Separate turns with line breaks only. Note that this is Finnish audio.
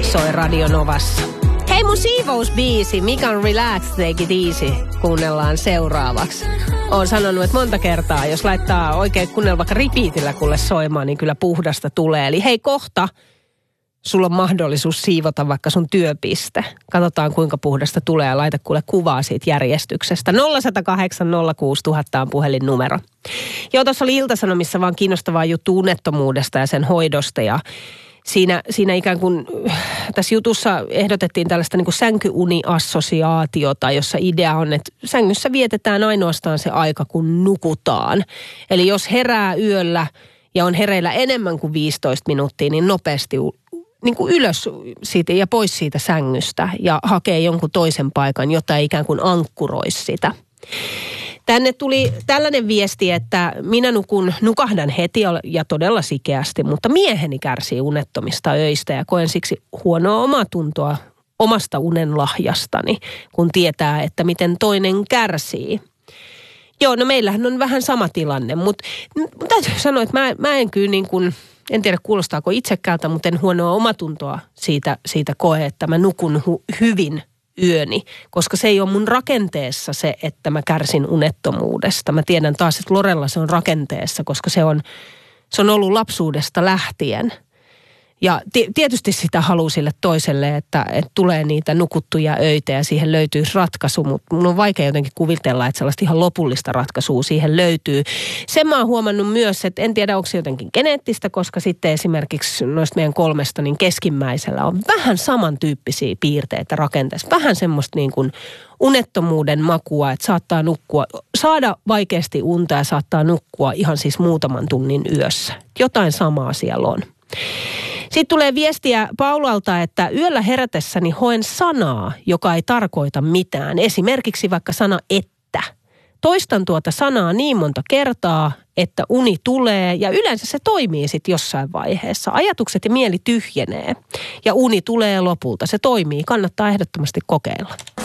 soi Radio Novassa. Hei, mun siivousbiisi, Mikä on Relax, Take It Easy, kuunnellaan seuraavaksi. Oon sanonut, että monta kertaa, jos laittaa oikein kuunnella vaikka repeatillä kuule soimaan, niin kyllä puhdasta tulee. Eli hei, kohta sulla on mahdollisuus siivota vaikka sun työpiste. Katsotaan, kuinka puhdasta tulee ja laita kuule kuvaa siitä järjestyksestä. 0108 06000 on puhelinnumero. Joo, tuossa oli Ilta-Sanomissa vaan kiinnostavaa juttu unettomuudesta ja sen hoidosta ja Siinä ikään kuin tässä jutussa ehdotettiin tällaista niin kuin sänkyuniassosiaatiota, jossa idea on, että sängyssä vietetään ainoastaan se aika, kun nukutaan. Eli jos herää yöllä ja on hereillä enemmän kuin 15 minuuttia, niin nopeasti niin kuin ylös siitä ja pois siitä sängystä ja hakee jonkun toisen paikan, jota ei ikään kuin ankkuroisi sitä. Tänne tuli tällainen viesti, että minä nukahdan heti ja todella sikeästi, mutta mieheni kärsii unettomista öistä ja koen siksi huonoa omatuntoa omasta unen lahjastani, kun tietää, että miten toinen kärsii. Joo, no meillähän on vähän sama tilanne, mutta täytyy sanoa, että mä en kyllä niin kuin, en tiedä kuulostaako itsekkäältä, mutta en huonoa omatuntoa siitä koe, että mä nukun hyvin yöni, koska se ei ole mun rakenteessa se, että mä kärsin unettomuudesta. Mä tiedän taas, että Lorella se on rakenteessa, koska se on ollut lapsuudesta lähtien. Ja tietysti sitä haluaa sille toiselle, että tulee niitä nukuttuja öitä ja siihen löytyisi ratkaisu, mutta mun on vaikea jotenkin kuvitella, että sellaista ihan lopullista ratkaisua siihen löytyy. Sen mä oon huomannut myös, että en tiedä, onko se jotenkin geneettistä, koska sitten esimerkiksi noista meidän 3, niin keskimmäisellä on vähän samantyyppisiä piirteitä rakenteessa. Vähän semmoista niin kuin unettomuuden makua, että saattaa saada vaikeasti unta ja saattaa nukkua ihan siis muutaman tunnin yössä. Jotain samaa siellä on. Sitten tulee viestiä Paulalta, että yöllä herätessäni hoen sanaa, joka ei tarkoita mitään. Esimerkiksi vaikka sana että. Toistan tuota sanaa niin monta kertaa, että uni tulee ja yleensä se toimii sitten jossain vaiheessa. Ajatukset ja mieli tyhjenee ja uni tulee lopulta. Se toimii, kannattaa ehdottomasti kokeilla.